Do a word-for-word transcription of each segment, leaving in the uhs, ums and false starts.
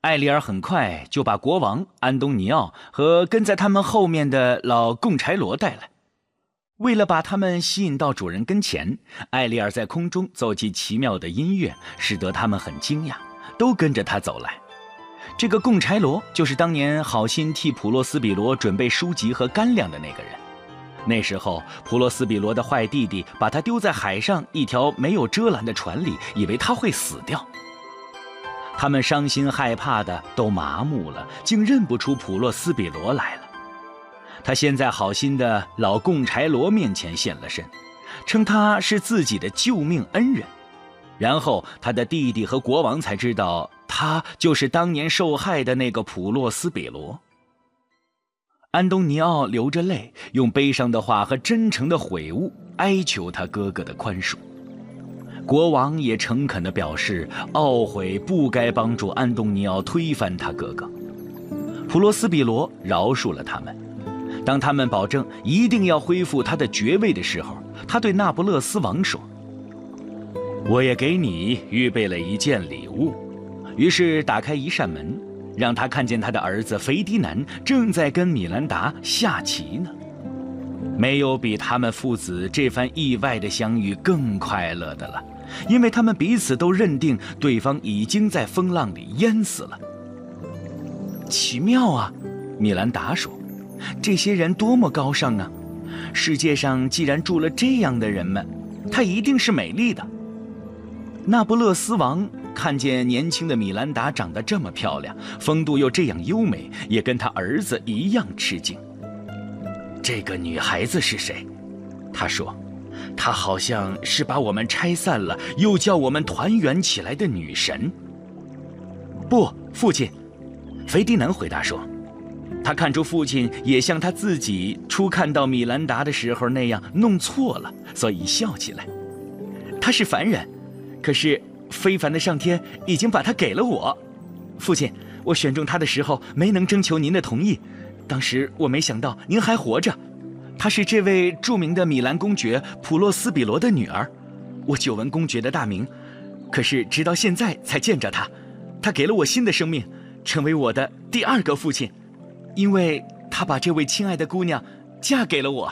艾丽尔很快就把国王安东尼奥和跟在他们后面的老贡柴罗带来。为了把他们吸引到主人跟前，艾丽尔在空中奏起奇妙的音乐，使得他们很惊讶，都跟着他走来。这个贡柴罗就是当年好心替普洛斯比罗准备书籍和干粮的那个人。那时候普洛斯比罗的坏弟弟把他丢在海上一条没有遮拦的船里，以为他会死掉。他们伤心害怕的都麻木了，竟认不出普洛斯比罗来了。他先在好心的老贡柴罗面前现了身，称他是自己的救命恩人。然后他的弟弟和国王才知道，他就是当年受害的那个普洛斯比罗。安东尼奥流着泪，用悲伤的话和真诚的悔悟哀求他哥哥的宽恕。国王也诚恳地表示懊悔不该帮助安东尼奥推翻他哥哥。普洛斯比罗饶恕了他们。当他们保证一定要恢复他的爵位的时候，他对那不勒斯王说：我也给你预备了一件礼物。于是打开一扇门，让他看见他的儿子斐迪南正在跟米兰达下棋呢。没有比他们父子这番意外的相遇更快乐的了，因为他们彼此都认定对方已经在风浪里淹死了。奇妙啊，米兰达说，这些人多么高尚啊！世界上既然住了这样的人们，她一定是美丽的。那不勒斯王看见年轻的米兰达长得这么漂亮，风度又这样优美，也跟他儿子一样吃惊。这个女孩子是谁？他说，她好像是把我们拆散了又叫我们团圆起来的女神。不，父亲，斐迪南回答说，他看出父亲也像他自己初看到米兰达的时候那样弄错了，所以笑起来。他是凡人，可是非凡的上天已经把他给了我。父亲，我选中他的时候没能征求您的同意，当时我没想到您还活着。她是这位著名的米兰公爵普洛斯比罗的女儿，我久闻公爵的大名，可是直到现在才见着她。她给了我新的生命，成为我的第二个父亲，因为她把这位亲爱的姑娘嫁给了我。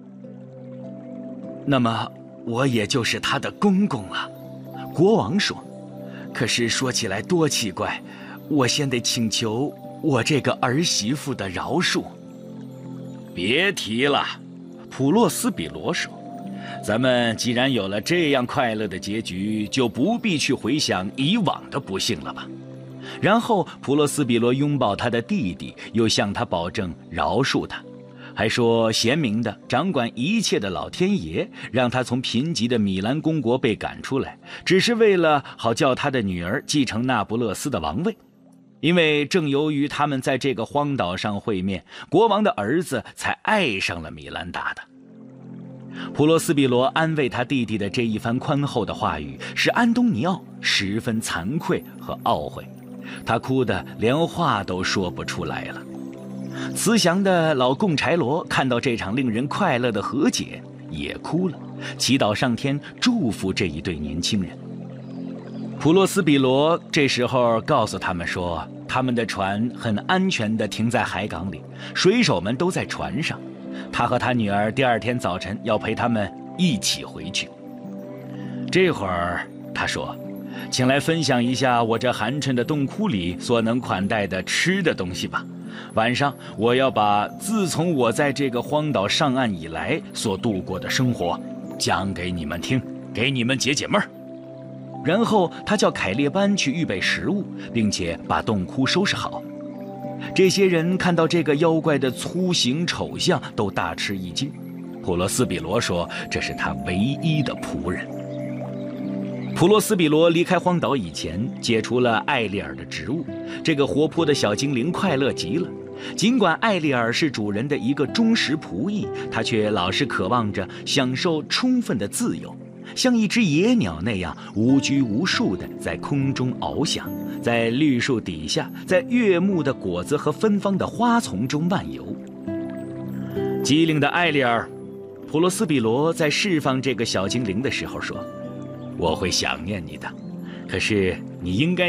那么我也就是她的公公了。国王说，可是说起来多奇怪，我先得请求我这个儿媳妇的饶恕。别提了，普洛斯比罗说，咱们既然有了这样快乐的结局，就不必去回想以往的不幸了吧。然后普洛斯比罗拥抱他的弟弟，又向他保证饶恕他，还说贤明的掌管一切的老天爷让他从贫瘠的米兰公国被赶出来，只是为了好叫他的女儿继承那不勒斯的王位。因为正由于他们在这个荒岛上会面，国王的儿子才爱上了米兰达的。普洛斯比罗安慰他弟弟的这一番宽厚的话语，使安东尼奥十分惭愧和懊悔，他哭得连话都说不出来了。慈祥的老贡柴罗看到这场令人快乐的和解，也哭了，祈祷上天祝福这一对年轻人。普洛斯比罗这时候告诉他们说，他们的船很安全地停在海港里，水手们都在船上。他和他女儿第二天早晨要陪他们一起回去。这会儿他说，请来分享一下我这寒碜的洞窟里所能款待的吃的东西吧。晚上我要把自从我在这个荒岛上岸以来所度过的生活讲给你们听，给你们解解闷儿。然后他叫凯列班去预备食物，并且把洞窟收拾好。这些人看到这个妖怪的粗形丑相，都大吃一惊。普洛斯比罗说，这是他唯一的仆人。普洛斯比罗离开荒岛以前，解除了艾丽尔的职务。这个活泼的小精灵快乐极了。尽管艾丽尔是主人的一个忠实仆役，他却老是渴望着享受充分的自由，像一只野鸟那样无拘无束地在空中翱翔，在绿树底下，在悦目的果子和芬芳的花丛中漫游。机灵的艾丽尔，普罗斯比罗在释放这个小精灵的时候说，我会想念你的，可是你应该